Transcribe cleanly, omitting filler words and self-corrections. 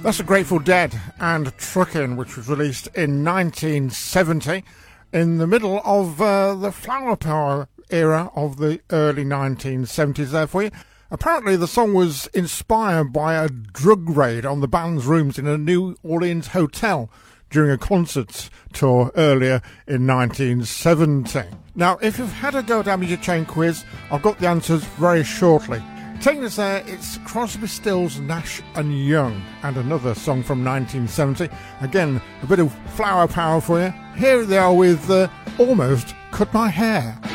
That's the Grateful Dead and Truckin', which was released in 1970 in the middle of the flower power era of the early 1970s there for you. Apparently the song was inspired by a drug raid on the band's rooms in a New Orleans hotel during a concert tour earlier in 1970. Now, if you've had a go at Amateur Chain Quiz, I've got the answers very shortly. Taking us there, it's Crosby, Stills, Nash and Young, and another song from 1970. Again, a bit of flower power for you. Here they are with Almost Cut My Hair.